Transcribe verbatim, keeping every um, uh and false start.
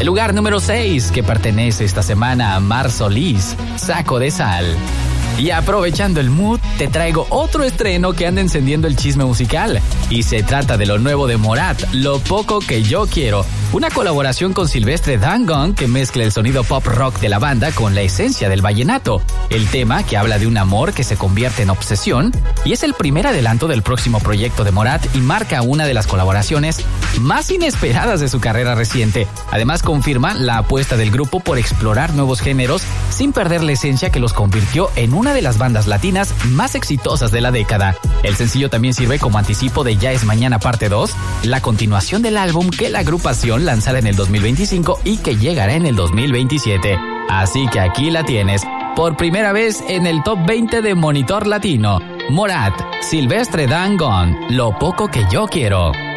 El lugar número seis, que pertenece esta semana a Mar Solís, Saco de Sal. Y aprovechando el mood, te traigo otro estreno que anda encendiendo el chisme musical. Y se trata de lo nuevo de Morat, Lo Poco Que Yo Quiero. Una colaboración con Silvestre Dangond que mezcla el sonido pop rock de la banda con la esencia del vallenato. El tema, que habla de un amor que se convierte en obsesión, y es el primer adelanto del próximo proyecto de Morat y marca una de las colaboraciones más inesperadas de su carrera reciente. Además, confirma la apuesta del grupo por explorar nuevos géneros sin perder la esencia que los convirtió en una de las bandas latinas más exitosas de la década. El sencillo también sirve como anticipo de Ya Es Mañana Parte dos, la continuación del álbum que la agrupación lanzará en el dos mil veinticinco y que llegará en el dos mil veintisiete. Así que aquí la tienes, por primera vez en el top veinte de Monitor Latino. Morat, Silvestre Dangond, Lo Poco Que Yo Quiero.